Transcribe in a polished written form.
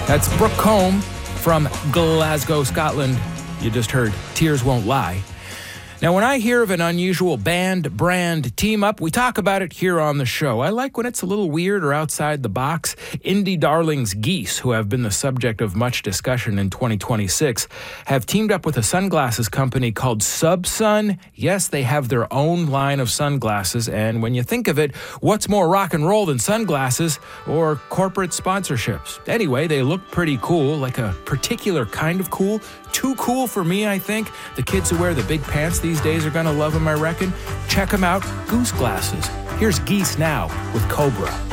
That's Brooke Combe from Glasgow, Scotland. You just heard Tears Won't Lie. Now, when I hear of an unusual band-brand team-up, we talk about it here on the show. I like when it's a little weird or outside the box. Indie darlings Geese, who have been the subject of much discussion in 2026, have teamed up with a sunglasses company called Subsun. Yes, they have their own line of sunglasses, and when you think of it, what's more rock and roll than sunglasses or corporate sponsorships? Anyway, they look pretty cool, like a particular kind of cool. Too cool for me, I think. The kids who wear the big pants these days are going to love them, I reckon. Check them out. Goose Glasses. Here's Geese now with Cobra.